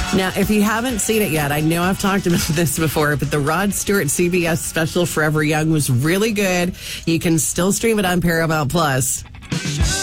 Now, if you haven't seen it yet, I know I've talked about this before, but the Rod Stewart CBS special Forever Young was really good. You can still stream it on Paramount Plus.